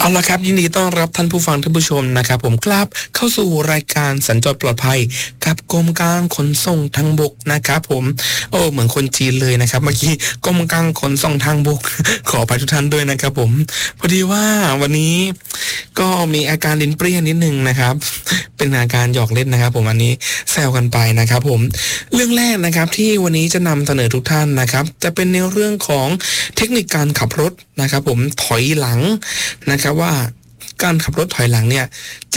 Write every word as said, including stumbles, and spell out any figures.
เอาละครับยินดีต้อนรับท่านผู้ฟังท่านผู้ชมนะครับผมครับเข้าสู่รายการสัญจรปลอดภัยกับกรมการขนส่งทางบกนะครับผมโอ้เหมือนคนจีนเลยนะครับเมื่อกี้กรมการขนส่งทางบก ขออภัยทุกท่านด้วยนะครับผมพอดีว่าวันนี้ก็มีอาการลิ้นเปรี้ยนิดนึงนะครับเป็นอาการหยอกเล่นนะครับผมอันนี้แซวกันไปนะครับผมเรื่องแรกนะครับที่วันนี้จะนำเสนอทุกท่านนะครับจะเป็นในเรื่องของเทคนิคการขับรถนะครับผมถอยหลังนะครับว่าการขับรถถอยหลังเนี่ย